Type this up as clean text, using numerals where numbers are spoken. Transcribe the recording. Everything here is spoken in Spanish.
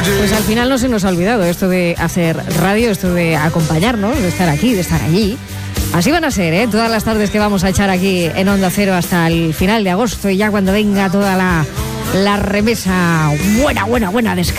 Pues al final no se nos ha olvidado esto de hacer radio, esto de acompañarnos, de estar aquí, de estar allí. Así van a ser, todas las tardes que vamos a echar aquí en Onda Cero hasta el final de agosto, y ya cuando venga toda la remesa buena,